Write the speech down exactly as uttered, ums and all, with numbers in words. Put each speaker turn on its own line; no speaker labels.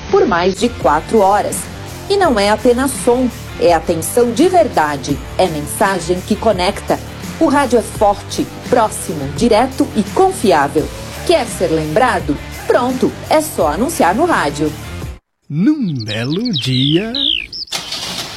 por mais de quatro horas. E não é apenas som, é atenção de verdade, é mensagem que conecta. O rádio é forte, próximo, direto e confiável. Quer ser lembrado? Pronto, é só anunciar no rádio.
Num belo dia...